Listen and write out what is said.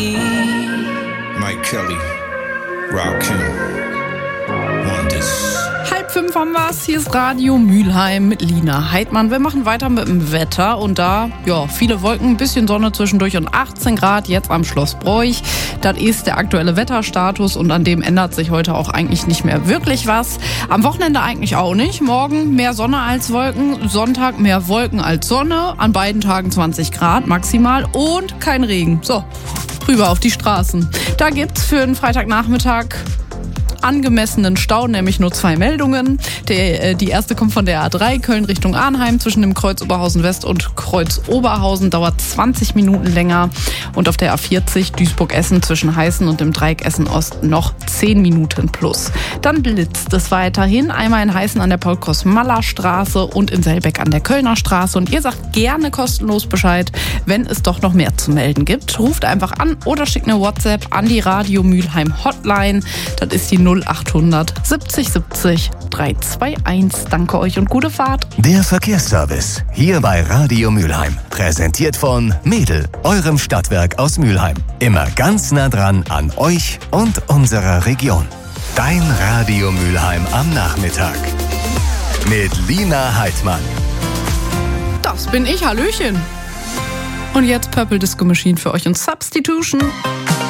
Mike Kelly, Rakim, Wonders. 4:30 haben wir's. Hier ist Radio Mülheim mit Lina Heidmann. Wir machen weiter mit dem Wetter und da, viele Wolken, ein bisschen Sonne zwischendurch und 18 Grad jetzt am Schloss Broich. Das ist der aktuelle Wetterstatus und an dem ändert sich heute auch eigentlich nicht mehr wirklich was. Am Wochenende eigentlich auch nicht. Morgen mehr Sonne als Wolken, Sonntag mehr Wolken als Sonne. An beiden Tagen 20 Grad maximal und kein Regen. So, rüber auf die Straßen. Da gibt's für den Freitagnachmittag angemessenen Stau, nämlich nur 2 Meldungen. Die erste kommt von der A3 Köln Richtung Arnheim zwischen dem Kreuz Oberhausen West und Kreuz Oberhausen, dauert 20 Minuten länger. Und auf der A40 Duisburg-Essen zwischen Heißen und dem Dreieck Essen-Ost noch 10 Minuten plus. Dann blitzt es weiterhin, einmal in Heißen an der Paul-Kosmaller-Straße und in Selbeck an der Kölner Straße. Und ihr sagt gerne kostenlos Bescheid, wenn es doch noch mehr zu melden gibt. Ruft einfach an oder schickt eine WhatsApp an die Radio Mülheim Hotline. Das ist die 0800 70 70 321. Danke euch und gute Fahrt. Der Verkehrsservice hier bei Radio Mülheim. Präsentiert von Mädel, eurem Stadtwerk aus Mülheim. Immer ganz nah dran an euch und unserer Region. Dein Radio Mülheim am Nachmittag. Mit Lina Heidmann. Das bin ich, Hallöchen. Und jetzt Purple Disco Machine für euch und Substitution.